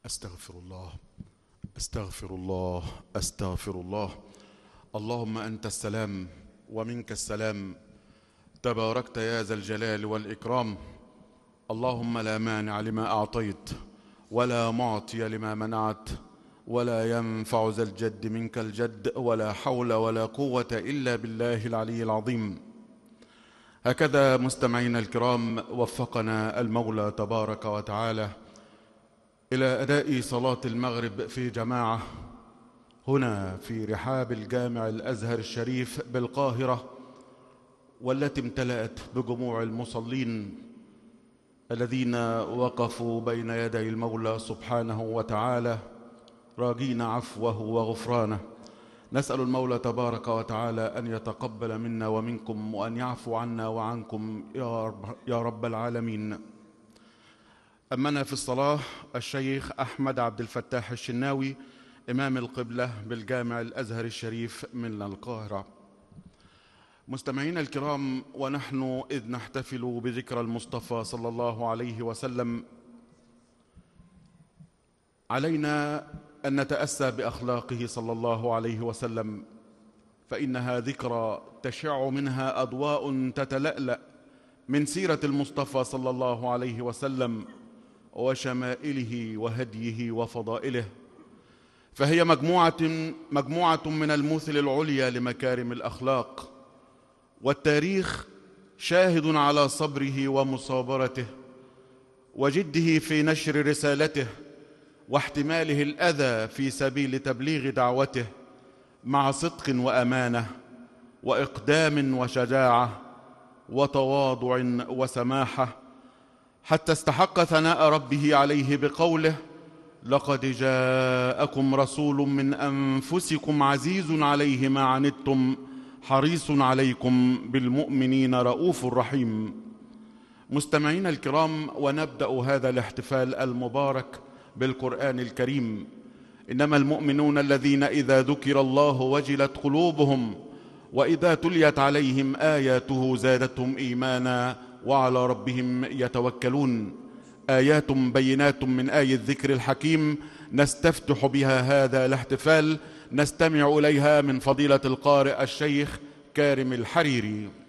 أستغفر الله أستغفر الله أستغفر الله. اللهم أنت السلام ومنك السلام، تباركت يا ذا الجلال والإكرام. اللهم لا مانع لما أعطيت ولا معطي لما منعت ولا ينفع ذا الجد منك الجد، ولا حول ولا قوة إلا بالله العلي العظيم. هكذا مستمعينا الكرام وفقنا المولى تبارك وتعالى إلى أداء صلاة المغرب في جماعة هنا في رحاب الجامع الأزهر الشريف بالقاهرة، والتي امتلأت بجموع المصلين الذين وقفوا بين يدي المولى سبحانه وتعالى راجين عفوه وغفرانه. نسأل المولى تبارك وتعالى أن يتقبل منا ومنكم وأن يعفو عنا وعنكم يا رب العالمين. أمنا في الصلاة الشيخ أحمد عبد الفتاح الشناوي إمام القبلة بالجامع الأزهر الشريف من القاهرة. مستمعينا الكرام، ونحن إذ نحتفل بذكرى المصطفى صلى الله عليه وسلم، علينا أن نتأسى بأخلاقه صلى الله عليه وسلم، فإنها ذكرى تشع منها أضواء تتلألأ من سيرة المصطفى صلى الله عليه وسلم وشمائله وهديه وفضائله، فهي مجموعة من المثل العليا لمكارم الأخلاق، والتاريخ شاهد على صبره ومصابرته وجده في نشر رسالته واحتماله الأذى في سبيل تبليغ دعوته، مع صدق وأمانة وإقدام وشجاعة وتواضع وسماحة، حتى استحق ثناء ربه عليه بقوله: لقد جاءكم رسول من أنفسكم عزيز عليه ما عنتم حريص عليكم بالمؤمنين رؤوف رحيم. مستمعين الكرام، ونبدأ هذا الاحتفال المبارك بالقرآن الكريم. إنما المؤمنون الذين إذا ذكر الله وجلت قلوبهم وإذا تليت عليهم آياته زادتهم إيمانا وعلى ربهم يتوكلون. آيات بينات من آي الذكر الحكيم نستفتح بها هذا الاحتفال، نستمع إليها من فضيلة القارئ الشيخ كارم الحريري.